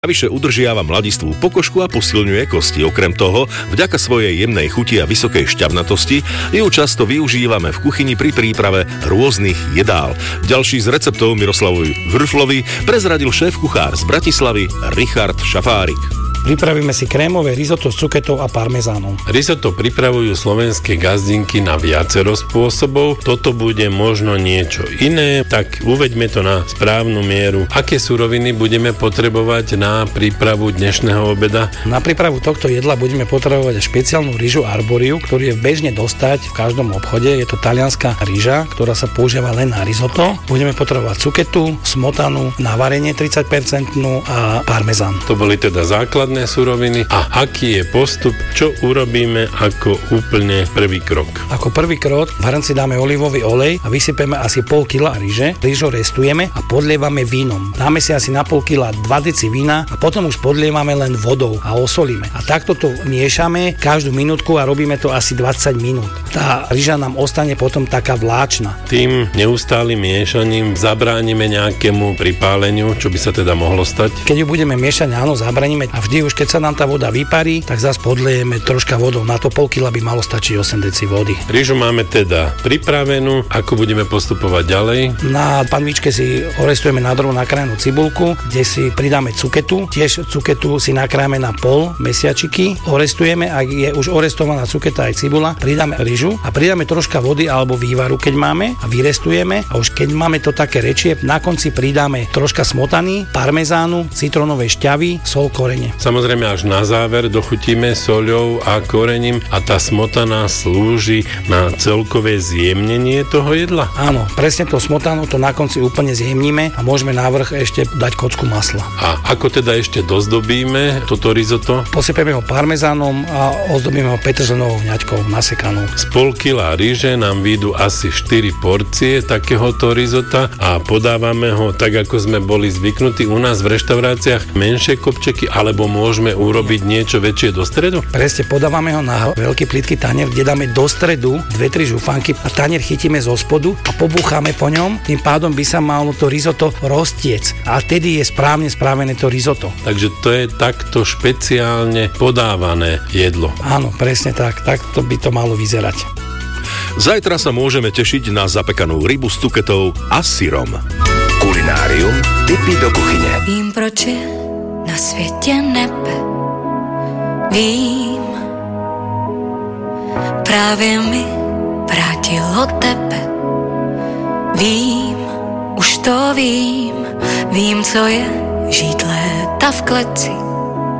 Navyše udržiava mladistvú pokožku a posilňuje kosti. Okrem toho, vďaka svojej jemnej chuti a vysokej šťavnatosti ju často využívame v kuchyni pri príprave rôznych jedál. Ďalší z receptov Miroslavovi Vrflovi prezradil šéf-kuchár z Bratislavy Richard Šafárik. Pripravíme si krémové risotto s cuketou a parmezánom. Risotto pripravujú slovenské gazdinky na viacero spôsobov. Toto bude možno niečo iné, tak uveďme to na správnu mieru. Aké suroviny budeme potrebovať na prípravu dnešného obeda? Na prípravu tohto jedla budeme potrebovať špeciálnu ryžu arboriu, ktorú je bežne dostať v každom obchode. Je to talianská ryža, ktorá sa používa len na risotto. Budeme potrebovať cuketu, smotanu na varenie 30% a parmezán. To boli teda základné suroviny. A aký je postup? Čo urobíme ako úplne prvý krok? Ako prvý krok v hrnci dáme olivový olej a vysypeme asi pol kila ryže. Ryžu restujeme a podlievame vínom. Dáme si asi na pol kila 2 deci vína a potom už podlievame len vodou a osolíme. A takto to miešame každú minútku a robíme to asi 20 minút. Tá ryža nám ostane potom taká vláčna. Tým neustálym miešaním zabránime nejakému pripáleniu, čo by sa teda mohlo stať? Keď ju budeme miešať, áno, zabránime a vždy už keď sa nám tá voda vyparí, tak zase podliejeme troška vodou. Na to pol kila by malo stačiť 8 deci vody. Ryžu máme teda pripravenú. Ako budeme postupovať ďalej? Na panvičke si orestujeme na drobnú nakrájanú cibulku, kde si pridáme cuketu. Tiež cuketu si nakrájame na pol mesiačiky. Orestujeme, ak je už orestovaná cuketa aj cibula, pridáme ryžu a pridáme troška vody alebo vývaru, keď máme, a vyrestujeme. A už keď máme to také rečie, na konci pridáme troška smotany, parmezánu, citrónovej šťavy, sol, korene. Samozrejme až na záver dochutíme soľou a korením a tá smotana slúži na celkové zjemnenie toho jedla? Áno, presne to smotanou to na konci úplne zjemníme a môžeme na vrch ešte dať kocku masla. A ako teda ešte dozdobíme toto risotto? Posypeme ho parmezánom a ozdobíme ho petržlenovou vňaťkou nasekanou. Z pol kila ryže nám vyjdú asi 4 porcie takéhoto risota a podávame ho tak, ako sme boli zvyknutí u nás v reštauráciách, menšie kopčeky, alebo môžeme urobiť niečo väčšie do stredu? Presne, podávame ho na veľký plytký tanier, kde dáme do stredu 2-3 žufanky a tanier chytíme zo spodu a pobúchame po ňom, tým pádom by sa malo to risotto roztiec a tedy je správne spravené to risotto. Takže to je takto špeciálne podávané jedlo. Áno, presne tak, takto by to malo vyzerať. Zajtra sa môžeme tešiť na zapekanú rybu s cuketou a syrom. Kulinárium, tipy do kuchyne. Vím, proč je na světě nebe, vím, právě mi vrátilo tebe, vím, už to vím, vím, co je žít léta v kleci,